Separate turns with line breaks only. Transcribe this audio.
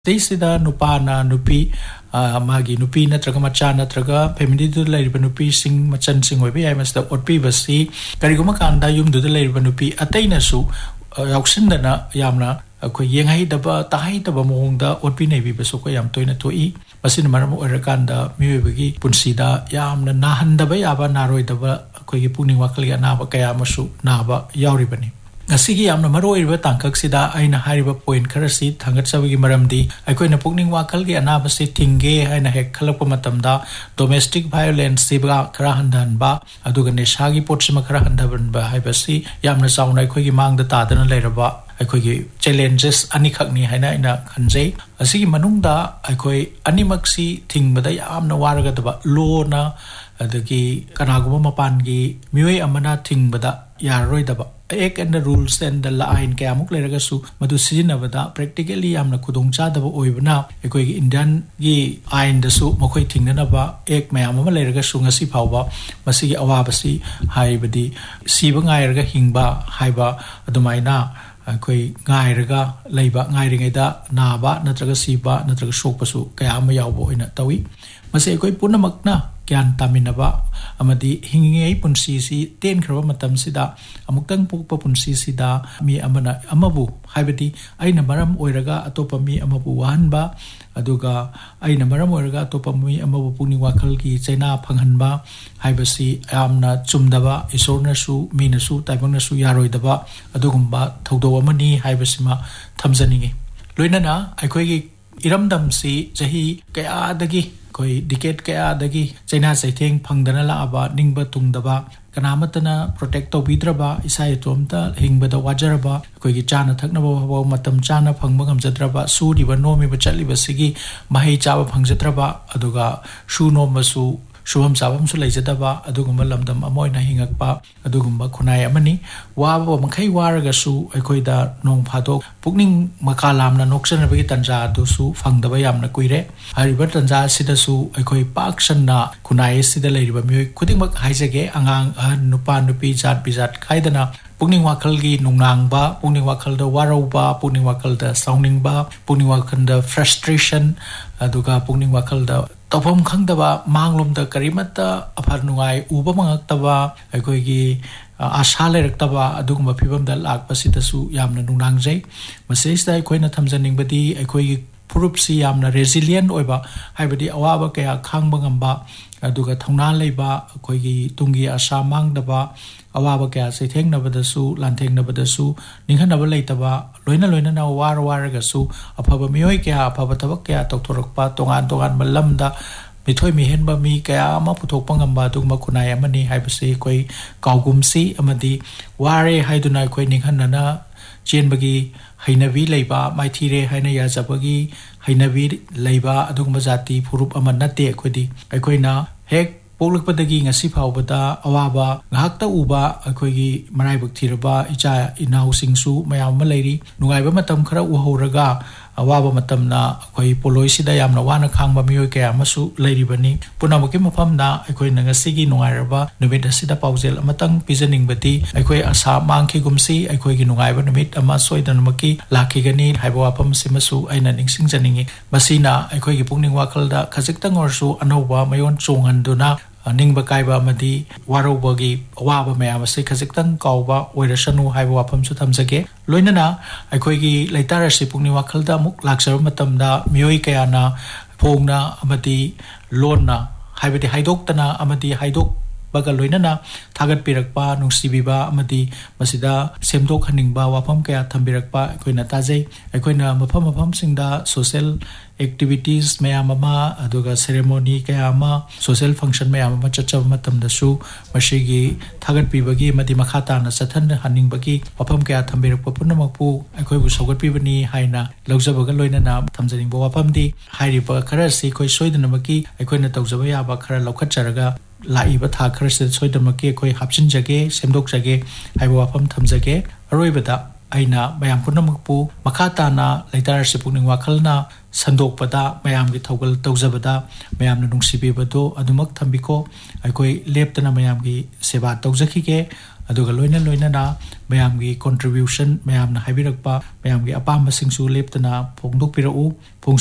Sida Nupana Nupi Magi Nupi Natraga Machana Traga, Family to the Lady Nupi sing Machan sing Webby, I must have what people see. Karigomakanda Yum to the Lady Nupi, Athena Su, Auxindana Yamna, a Koyang Daba, Tahita Bamunda, Otpi Navy Besokoyam Toina to E, Basin Maramu Erakanda, Muegi, Punsida, Yam, Nahanda Bayaba, Naroi Daba, Koyapuni Wakali, Naba Kayamasu, Naba, Yauribani. Asigi amna maroi tangkak sida aina hariba point karasi thangat sabigi maramdi aikoina pukning wakal gi anaba se thinge haina hek khalakpa matamda domestic violence sibga khara handan ba aduga neshagi potsima khara handaban ba haibasi yamna sauna aikoi gi mangda tadana leiraba aikoi gi challenges ani khakni haina ina khanjei asigi manungda aikoi animaksi thingbada yamna waraga daba law na adagi kanaguma mapan gi mioi amana thingbada yaroi daba ek and the rules and the line ke amuk leragasu madu sijinabada practically amna khudong chadaba oibna ekoi indian gi ain dasu mokoi thingnaba ek mayam ama leragasu ngasi phawba masigi awabasi haibadi siba ngairaga hingba haiba adumaina koi ngairaga leiba ngairingaida naba natraga siba natraga sokpasu kaya ama yawbo ina tawi mase koi punamakna kyan taminaba amadi hingei punsi si ten khrawa matam sida amuktang pukpa punsi sida mi amana amabu haibadi aina maram oiraga atopa mi amabu wahanba aduga aina maram oiraga atopa mi amabu puni wakal gi chaina phanghanba haibasi amna chumdaba isorna su mina su taibangna su yaroidaba adugumba thaudo amani haibasima thamjaningi loinana aikoi gi iramdam si jahi kaya dagi koi decade kaya dagi chaina saitheng phangdana laaba ningba tungdaba kanamatana protect to bidraba isai tomta hingbada wajaraba koi gi chana thaknaba baw matam chana phangba ngamjadraba suriba nomi ba chaliba sigi mahai chaba phangjadraba aduga shu nomasu shubham sabam su leijadaba adugumba lamdam amoina hingakpa adugumba khunai amani waba mangkhai waraga su aikoida nong phadok pukning makalamna noksanabagi tanja dusu phangdaba yamna kuire hariba tanja sida su aikoi paksanna khunai sida leiriba mi khudingmak haijage angang nupa nupi jat bijat khaidana pukning wakal gi nungnangba pukning wakal da warauba pukning wakal da soundingba pukning wakal da frustration aduga pukning wakal da topam khangdaba manglomda karimata afar nungai uba mangakdaba aikoi gi asha leiraktaba adugumba phibamda lakpasitasu yamna nungnangjai masesta aikoina thamjaningbadi aikoi gi purupsi yamna resilient oiba haibadi awaba kaya khangba ngamba aduga thongna leiba aikoi gi tungi asha mangdaba awaba kaya saithengnabadasu lanthengnabadasu ninghanaba leitaba loina loina na waraga su afaba mioi kya afaba thabak kya tokthorokpa tongan tongan malamda mithoi mihenba mi kaya ama puthokpa ngamba dugma khunai amani haibase koi kaugumsi amadi ware haiduna koi ninghanna chenbagi hainabi leiba maithire haina yajabagi hainabi leiba adugma jati phurup amanate khodi aikoina hek Polakpadagi ngasi phawbada awaba ngahakta uba akoigi maraibak thiraba icha inau singsu mayam malairi nungaiba matam khara uhoraga awaba matamna akoi poloisida yamna wana khangba mioi kaya masu leiribani punamaki mafamna akoi nangasigi nungairaba numit asida paujel amatang pijaningbati akoi asa mangki gumsi akoi gi nungaiba numit ama soidanmaki lakhigani haiba wapam simasu aina ningsing janingi masina akoi gi pungning wakalda khajiktang orsu anoba mayon chonghanduna ningba kaiba amadi warobagi awaba mayam ase khajiktang kauba oirasanu haiba wapam su thamjage loinana aikoi gi leitarasi pungni wakhalda muk laksar matamda mioi kayana phongna amadi lonna haibadi haidoktana amadi haidok baga loinana thagat pirakpa nungsibiba amadi masida semdok haningba wapam kaya thambirakpa aikoina tajai aikoina mafam singda social activities mayamama aduga ceremony kayama social function mayamama chacha matamda su mashigi thagat pibagi madi makhata na sathan haningbagi wapam kaya thambirakpa punamakpu aikoi bu sogat pibani haina lawjabaga loinana thamjaningba wapamdi hairiba kharasi koi soidanamaki aikoina tawjaba yaba khara laukhatcharaga laiba tha kharase soidamaki koi hapchinjage semdokjage haiba wapam thamjage aroibada aina mayam punamakpu makhata na leitarase pukning wakhalna sandokpada mayam gi thogal tawjabada mayam na nungsibibado adumak thambiko aikoi leptana mayam gi seba tawjakhige ꯑꯗꯨꯒ ꯂꯣꯏꯅꯅ ꯃꯌꯥꯝꯒꯤ ꯀꯣꯟꯇ꯭ꯔꯤꯕ꯭ꯌꯨꯁꯟ ꯃꯌꯥꯝꯅ ꯍꯥꯏꯕꯤꯔꯛꯄ ꯃꯌꯥꯝꯒꯤ ꯑꯄꯥꯝꯕꯁꯤꯡꯁꯨ ꯂꯦꯞꯇꯅ ꯐꯣꯡꯗꯣꯛꯄꯤꯔꯛꯎ